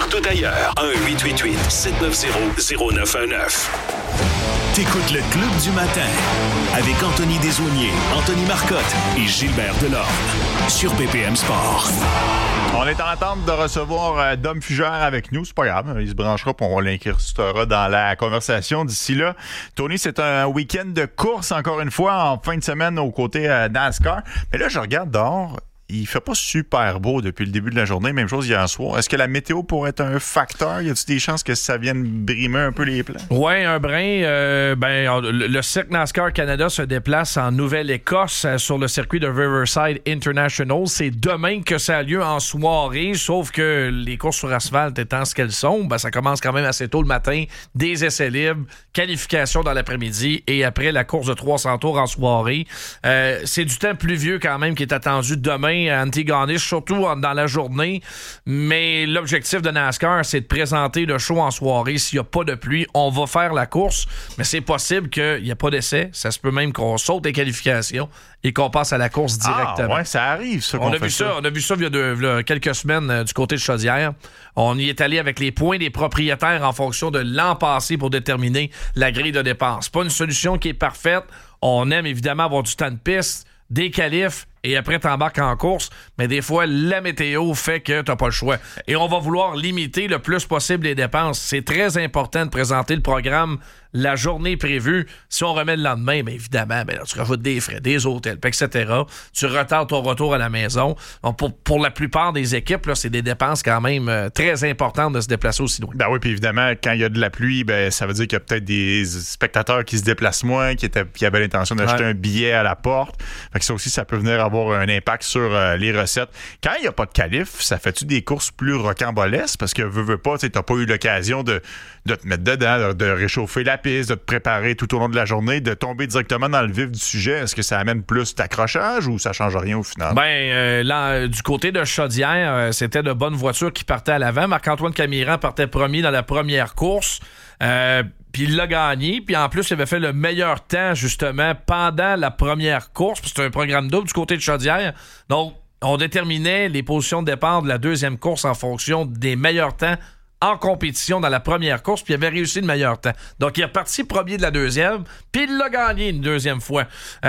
partout ailleurs. 1-888-790-0919. T'écoutes le Club du matin avec Anthony Desaulniers, Anthony Marcotte et Gilbert Delorme sur BPM Sport. On est en attente de recevoir Dom Fugère avec nous. C'est pas grave, il se branchera puis on l'incrustera dans la conversation d'ici là. Tony, c'est un week-end de course encore une fois en fin de semaine aux côtés NASCAR. Mais là, je regarde dehors. Il fait pas super beau depuis le début de la journée. Même chose hier soir. Est-ce que la météo pourrait être un facteur? Y a-t-il des chances que ça vienne brimer un peu les plans? Oui, un brin. Le cirque NASCAR Canada se déplace en Nouvelle-Écosse sur le circuit de Riverside International. C'est demain que ça a lieu en soirée, sauf que les courses sur asphalte étant ce qu'elles sont, ça commence quand même assez tôt le matin. Des essais libres, qualification dans l'après-midi et après la course de 300 tours en soirée. C'est du temps pluvieux quand même qui est attendu demain à Antigonish, surtout dans la journée. Mais l'objectif de NASCAR, c'est de présenter le show en soirée. S'il n'y a pas de pluie, on va faire la course. Mais c'est possible qu'il n'y ait pas d'essai. Ça se peut même qu'on saute les qualifications et qu'on passe à la course directement. Ah ouais, ça arrive, ça. On a vu ça il y a quelques semaines du côté de Chaudière. On y est allé avec les points des propriétaires en fonction de l'an passé pour déterminer la grille de dépenses. Pas une solution qui est parfaite. On aime évidemment avoir du temps de piste, des qualifs, et après t'embarques en course, mais des fois, la météo fait que t'as pas le choix. Et on va vouloir limiter le plus possible les dépenses. C'est très important de présenter le programme la journée prévue. Si on remet le lendemain, bien évidemment, là, tu rajoutes des frais, des hôtels, etc. Tu retardes ton retour à la maison. Donc, pour la plupart des équipes, là, c'est des dépenses quand même très importantes de se déplacer aussi loin. Ben oui, puis évidemment, quand il y a de la pluie, ça veut dire qu'il y a peut-être des spectateurs qui se déplacent moins, qui avaient l'intention d'acheter un billet à la porte. Fait que ça aussi, ça peut venir avoir un impact sur les recettes. Quand il n'y a pas de qualif, ça fait-tu des courses plus rocambolesques? Parce que veux pas, tu n'as pas eu l'occasion de te mettre dedans, de réchauffer la piste, de te préparer tout au long de la journée, de tomber directement dans le vif du sujet. Est-ce que ça amène plus d'accrochage ou ça change rien au final? Là, du côté de Chaudière, c'était de bonnes voitures qui partaient à l'avant. Marc-Antoine Camiran partait premier dans la première course. Puis il l'a gagné. Puis en plus, il avait fait le meilleur temps, justement, pendant la première course. Puis c'était un programme double du côté de Chaudière. Donc, on déterminait les positions de départ de la deuxième course en fonction des meilleurs temps en compétition dans la première course, puis il avait réussi le meilleur temps. Donc, il est reparti premier de la deuxième, puis il l'a gagné une deuxième fois.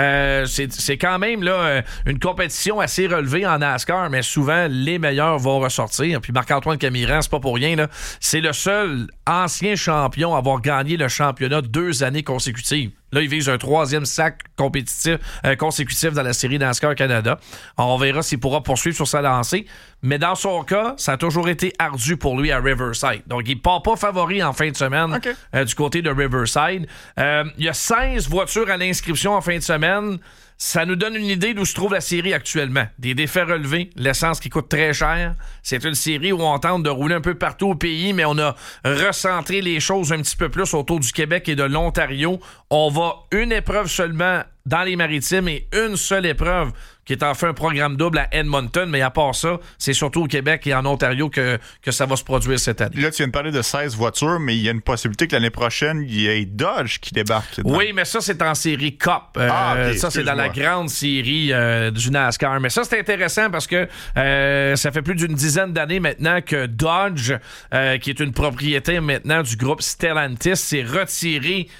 C'est quand même là une compétition assez relevée en NASCAR, mais souvent, les meilleurs vont ressortir. Puis Marc-Antoine Camiran, c'est pas pour rien, là. C'est le seul ancien champion à avoir gagné le championnat 2 années consécutives. Là, il vise un 3e sac consécutif dans la série NASCAR Canada. On verra s'il pourra poursuivre sur sa lancée. Mais dans son cas, ça a toujours été ardu pour lui à Riverside. Donc, il ne part pas favori en fin de semaine du côté de Riverside. Il y a 16 voitures à l'inscription en fin de semaine. Ça nous donne une idée d'où se trouve la série actuellement. Des défais relevés, l'essence qui coûte très cher. C'est une série où on tente de rouler un peu partout au pays, mais on a recentré les choses un petit peu plus autour du Québec et de l'Ontario. On va une épreuve seulement dans les Maritimes et une seule épreuve qui est en fait un programme double à Edmonton, mais à part ça, c'est surtout au Québec et en Ontario que ça va se produire cette année. Là, tu viens de parler de 16 voitures, mais il y a une possibilité que l'année prochaine, il y ait Dodge qui débarque. Dedans. Oui, mais ça, c'est en série Cup. Ça, c'est dans la grande série du NASCAR. Mais ça, c'est intéressant parce que ça fait plus d'une dizaine d'années maintenant que Dodge, qui est une propriété maintenant du groupe Stellantis, s'est retiré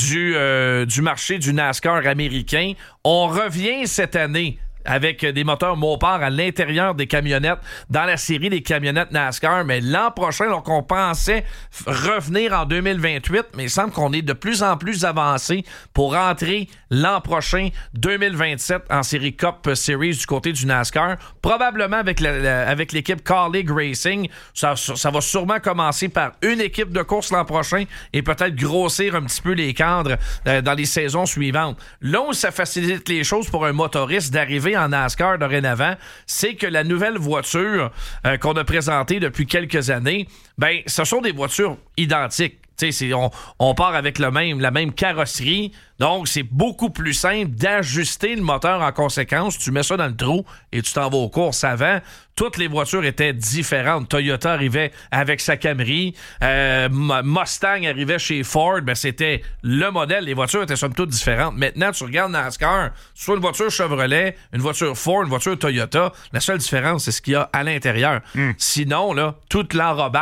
du marché du NASCAR américain. On revient cette année avec des moteurs Mopar à l'intérieur des camionnettes dans la série des camionnettes NASCAR, mais l'an prochain, donc on pensait revenir en 2028, mais il semble qu'on est de plus en plus avancé pour rentrer l'an prochain, 2027, en série Cup Series du côté du NASCAR, probablement avec l'équipe Kaulig Racing. Ça va sûrement commencer par une équipe de course l'an prochain et peut-être grossir un petit peu les cadres dans les saisons suivantes. Là où ça facilite les choses pour un motoriste d'arriver en NASCAR dorénavant, c'est que la nouvelle voiture qu'on a présentée depuis quelques années, ce sont des voitures identiques. On part avec la même carrosserie, donc c'est beaucoup plus simple d'ajuster le moteur en conséquence. Tu mets ça dans le trou et tu t'en vas aux courses. Avant, toutes les voitures étaient différentes. Toyota arrivait avec sa Camry, Mustang arrivait chez Ford, c'était le modèle. Les voitures étaient somme toute différentes. Maintenant, tu regardes NASCAR, soit une voiture Chevrolet, une voiture Ford, une voiture Toyota. La seule différence, c'est ce qu'il y a à l'intérieur. Sinon, là, tout l'enrobage